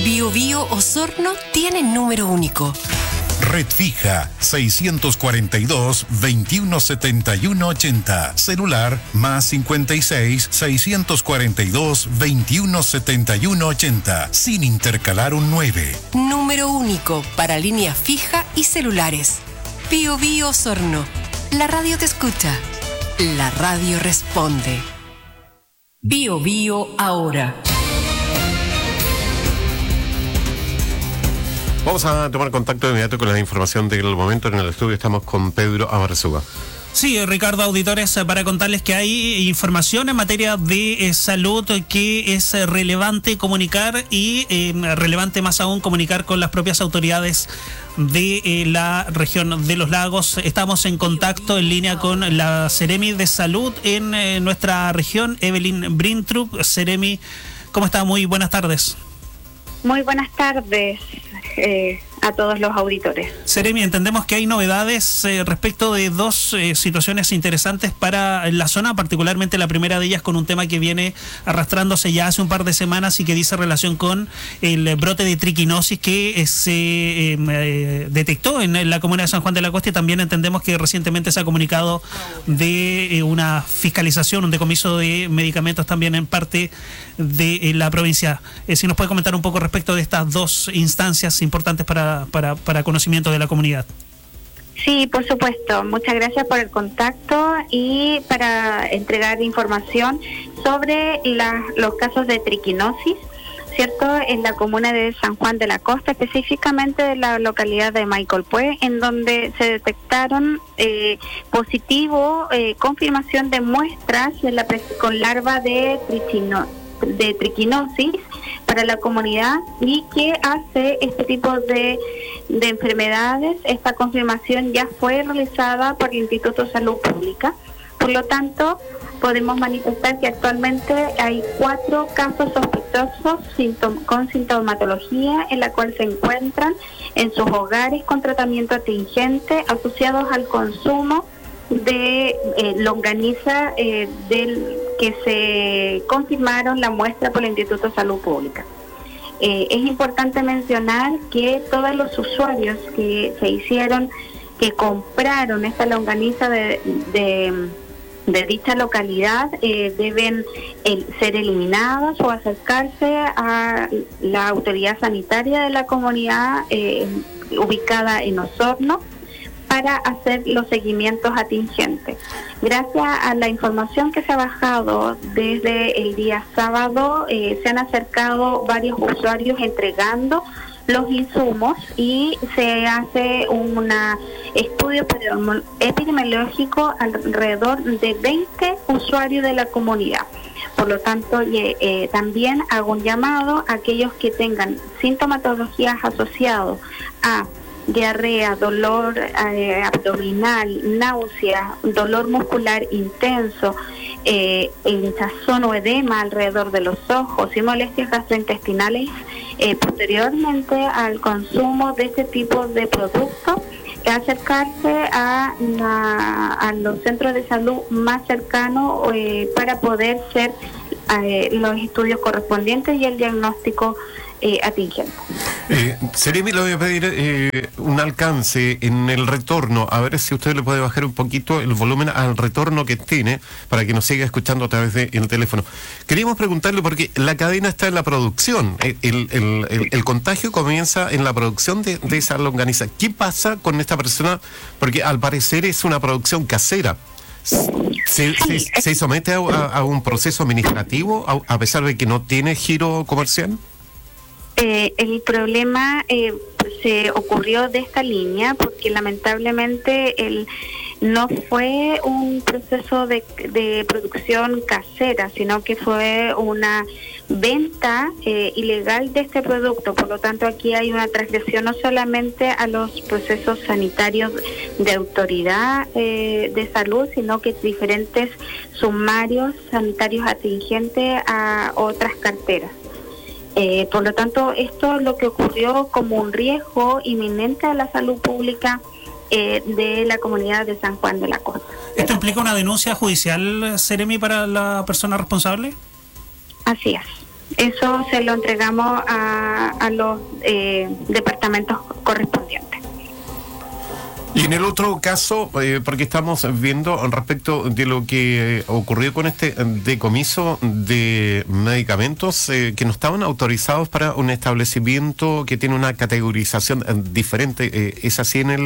Bio Bio Osorno tiene número único. Red fija 642 21 71 80. Celular más 56 642 21 71 80. Sin intercalar un 9. Número único para línea fija y celulares. Bio Bio Osorno. La radio te escucha. La radio responde. Bio Bio ahora. Vamos a tomar contacto de inmediato con la información del momento. En el estudio estamos con Pedro Abarzuga. Sí, Ricardo, auditores, para contarles que hay información en materia de salud que es relevante comunicar y relevante más aún comunicar con las propias autoridades de la región de los lagos. Estamos en contacto en línea con la Seremi de Salud en nuestra región, Evelyn Brintrup. Seremi, ¿cómo está? Muy buenas tardes. Muy buenas tardes a todos los auditores. Seremi, entendemos que hay novedades respecto de dos situaciones interesantes para la zona, particularmente la primera de ellas con un tema que viene arrastrándose ya hace un par de semanas y que dice relación con el brote de triquinosis que se detectó en la comuna de San Juan de la Costa, y también entendemos que recientemente se ha comunicado de una fiscalización, un decomiso de medicamentos también en parte de la provincia. Si nos puede comentar un poco respecto de estas dos instancias importantes para conocimiento de la comunidad. Sí, por supuesto. Muchas gracias por el contacto y para entregar información sobre los casos de triquinosis, ¿cierto? En la comuna de San Juan de la Costa, específicamente de la localidad de Maicolpué, en donde se detectaron positivo, confirmación de muestras con larva de triquinosis para la comunidad, y que hace este tipo de enfermedades. Esta confirmación ya fue realizada por el Instituto de Salud Pública. Por lo tanto, podemos manifestar que actualmente hay 4 casos sospechosos con sintomatología en la cual se encuentran en sus hogares con tratamiento atingente asociados al consumo de longaniza que se confirmaron la muestra por el Instituto de Salud Pública. Es importante mencionar que todos los usuarios que compraron esta longaniza de dicha localidad deben ser eliminados o acercarse a la autoridad sanitaria de la comunidad ubicada en Osorno para hacer los seguimientos atingentes. Gracias a la información que se ha bajado desde el día sábado, se han acercado varios usuarios entregando los insumos y se hace un estudio epidemiológico alrededor de 20 usuarios de la comunidad. Por lo tanto, también hago un llamado a aquellos que tengan sintomatologías asociadas a diarrea, dolor abdominal, náusea, dolor muscular intenso, hinchazón o edema alrededor de los ojos y molestias gastrointestinales posteriormente al consumo de este tipo de productos, acercarse a los centros de salud más cercanos para poder hacer los estudios correspondientes y el diagnóstico atingente. Seremi, le voy a pedir un alcance en el retorno, a ver si usted le puede bajar un poquito el volumen al retorno que tiene para que nos siga escuchando a través del teléfono. Queríamos preguntarle, porque la cadena está en la producción, el contagio comienza en la producción de esa longaniza. ¿Qué pasa con esta persona? Porque al parecer es una producción casera. ¿Se somete a un proceso administrativo a pesar de que no tiene giro comercial? El problema se ocurrió de esta línea porque lamentablemente no fue un proceso de producción casera, sino que fue una venta ilegal de este producto. Por lo tanto, aquí hay una transgresión no solamente a los procesos sanitarios de autoridad de salud, sino que diferentes sumarios sanitarios atingentes a otras carteras. Por lo tanto, esto es lo que ocurrió como un riesgo inminente a la salud pública de la comunidad de San Juan de la Costa. ¿Esto implica una denuncia judicial, Seremi, para la persona responsable? Así es. Eso se lo entregamos a los departamentos correspondientes. Y en el otro caso, porque estamos viendo respecto de lo que ocurrió con este decomiso de medicamentos que no estaban autorizados para un establecimiento que tiene una categorización diferente, ¿es así en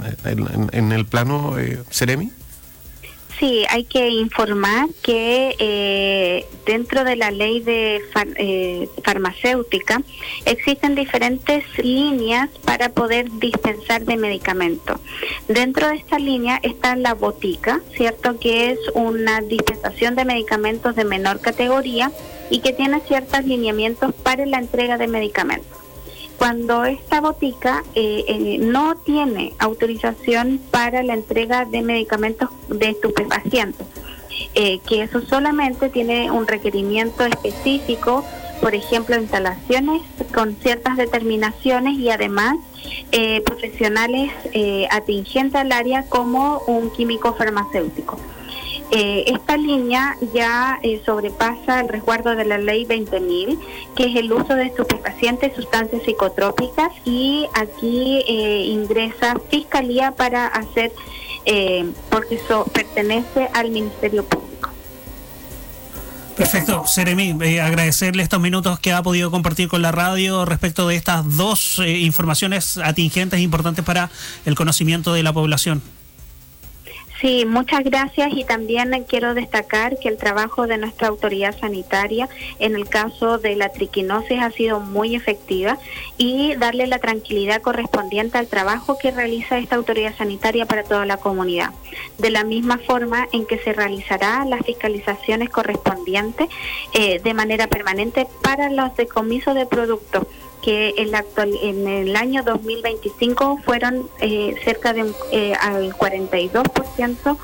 el plano, Seremi? Sí, hay que informar que dentro de la ley de farmacéutica existen diferentes líneas para poder dispensar de medicamentos. Dentro de esta línea está la botica, ¿cierto? Que es una dispensación de medicamentos de menor categoría y que tiene ciertos lineamientos para la entrega de medicamentos. Cuando esta botica no tiene autorización para la entrega de medicamentos de estupefacientes, que eso solamente tiene un requerimiento específico, por ejemplo, instalaciones con ciertas determinaciones y además profesionales atingentes al área como un químico farmacéutico. Esta línea ya sobrepasa el resguardo de la ley 20.000, que es el uso de estupefacientes, sustancias psicotrópicas, y aquí ingresa Fiscalía para hacer, porque eso pertenece al Ministerio Público. Perfecto, Seremi, agradecerle estos minutos que ha podido compartir con la radio respecto de estas dos informaciones atingentes e importantes para el conocimiento de la población. Sí, muchas gracias, y también quiero destacar que el trabajo de nuestra autoridad sanitaria en el caso de la triquinosis ha sido muy efectiva, y darle la tranquilidad correspondiente al trabajo que realiza esta autoridad sanitaria para toda la comunidad. De la misma forma en que se realizará las fiscalizaciones correspondientes de manera permanente para los decomisos de productos, que en el año 2025 fueron cerca de al 42%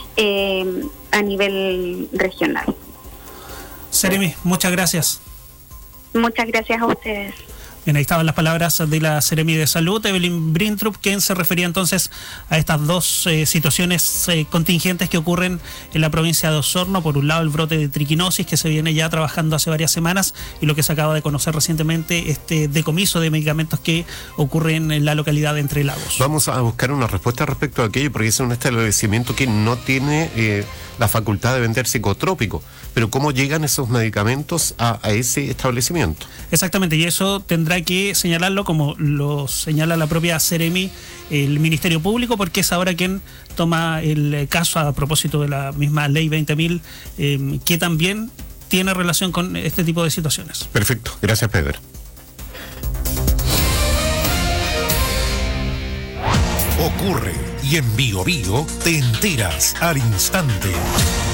a nivel regional. Seremi, muchas gracias. Muchas gracias a ustedes. Bien, ahí estaban las palabras de la Seremi de Salud, Evelyn Brintrup, quien se refería entonces a estas dos situaciones contingentes que ocurren en la provincia de Osorno. Por un lado, el brote de triquinosis que se viene ya trabajando hace varias semanas, y lo que se acaba de conocer recientemente, este decomiso de medicamentos que ocurren en la localidad de Entre Lagos. Vamos a buscar una respuesta respecto a aquello, porque es un establecimiento que no tiene la facultad de vender psicotrópicos. Pero ¿cómo llegan esos medicamentos a ese establecimiento? Exactamente, y eso tendrá que señalarlo, como lo señala la propia Seremi, el Ministerio Público, porque es ahora quien toma el caso a propósito de la misma ley 20.000, que también tiene relación con este tipo de situaciones. Perfecto, gracias, Pedro. Ocurre, y en Bio Bio te enteras al instante.